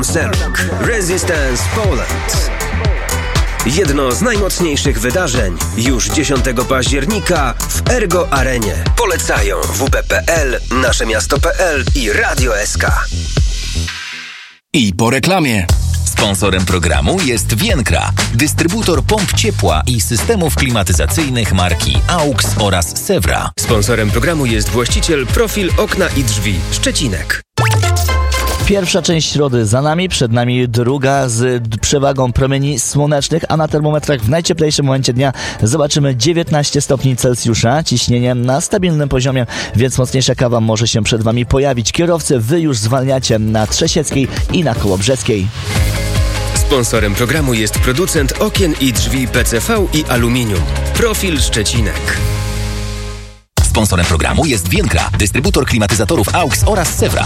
Seluk Resistance Poland. Jedno z najmocniejszych wydarzeń już 10 października w Ergo Arenie. Polecają WP.pl, Naszemiasto.pl i Radio SK. I po reklamie. Sponsorem programu jest Vienkra, dystrybutor pomp ciepła i systemów klimatyzacyjnych marki AUX oraz Sewra. Sponsorem programu jest właściciel Profil Okna i Drzwi Szczecinek. Pierwsza część środy za nami, przed nami druga z przewagą promieni słonecznych, a na termometrach w najcieplejszym momencie dnia zobaczymy 19 stopni Celsjusza, ciśnienie na stabilnym poziomie, więc mocniejsza kawa może się przed Wami pojawić. Kierowcy, Wy już zwalniacie na Trzesieckiej i na Kołobrzeskiej. Sponsorem programu jest producent okien i drzwi PCV i aluminium. Profil Szczecinek. Sponsorem programu jest Vienkra, dystrybutor klimatyzatorów AUX oraz Sewra.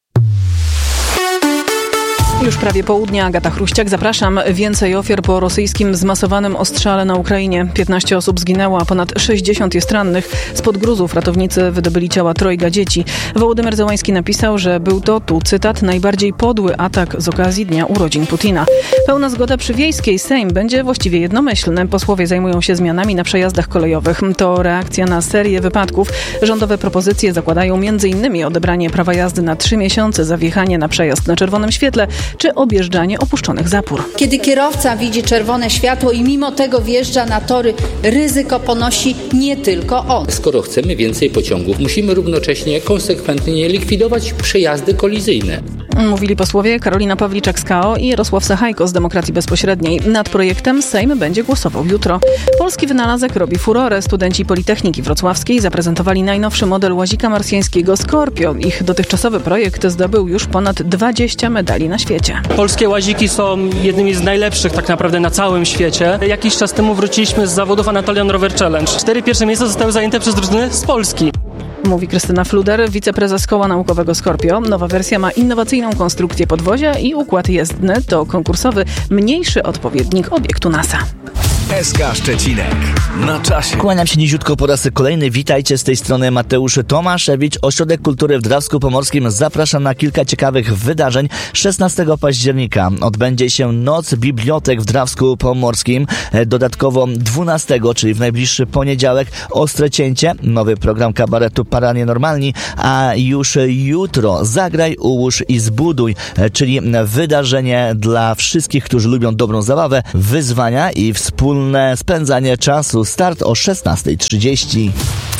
Już prawie południe, Agata Chruściak, zapraszam. Więcej ofiar po rosyjskim zmasowanym ostrzale na Ukrainie. 15 osób zginęło, a ponad 60 jest rannych. Spod gruzów ratownicy wydobyli ciała 3 dzieci. Wołodymyr Zełański napisał, że był to, tu cytat, najbardziej podły atak z okazji dnia urodzin Putina. Pełna zgoda przy Wiejskiej. Sejm będzie właściwie jednomyślny. Posłowie zajmują się zmianami na przejazdach kolejowych. To reakcja na serię wypadków. Rządowe propozycje zakładają m.in. odebranie prawa jazdy na 3 miesiące za wjechanie na przejazd na czerwonym świetle, czy objeżdżanie opuszczonych zapór. Kiedy kierowca widzi czerwone światło i mimo tego wjeżdża na tory, ryzyko ponosi nie tylko on. Skoro chcemy więcej pociągów, musimy równocześnie konsekwentnie likwidować przejazdy kolizyjne. Mówili posłowie Karolina Pawliczak z KO i Jarosław Sachajko z Demokracji Bezpośredniej. Nad projektem Sejm będzie głosował jutro. Polski wynalazek robi furorę. Studenci Politechniki Wrocławskiej zaprezentowali najnowszy model łazika marsjańskiego Scorpio. Ich dotychczasowy projekt zdobył już ponad 20 medali na świecie. Polskie łaziki są jednymi z najlepszych tak naprawdę na całym świecie. Jakiś czas temu wróciliśmy z zawodów Anatolian Rover Challenge. 4 pierwsze miejsca zostały zajęte przez drużyny z Polski. Mówi Krystyna Fluder, wiceprezes Koła Naukowego Scorpio. Nowa wersja ma innowacyjną konstrukcję podwozia i układ jezdny. To konkursowy, mniejszy odpowiednik obiektu NASA. SK Szczecinek. Na czasie. Kłaniam się niziutko po raz kolejny. Witajcie, z tej strony Mateusz Tomaszewicz. Ośrodek Kultury w Drawsku Pomorskim zaprasza na kilka ciekawych wydarzeń. 16 października odbędzie się Noc Bibliotek w Drawsku Pomorskim. Dodatkowo 12, czyli w najbliższy poniedziałek, Ostre Cięcie, nowy program kabaretu Paranienormalni, a już jutro Zagraj, ułóż i zbuduj, czyli wydarzenie dla wszystkich, którzy lubią dobrą zabawę, wyzwania i wspólne spędzanie czasu. Start o 16:30.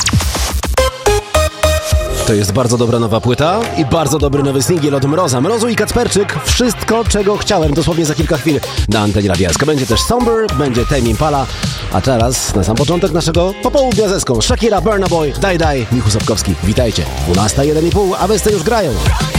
To jest bardzo dobra nowa płyta i bardzo dobry nowy singiel od Mroza. Mrozu i Kacperczyk. Wszystko, czego chciałem. Dosłownie za kilka chwil na antenie Radia SK. Będzie też Somber, będzie Tame Impala. A teraz na sam początek naszego popołudnia zeską Shakira, Burna Boy, Daj Daj, Michu Sapkowski. Witajcie. 12:01,5, a Westy już grają.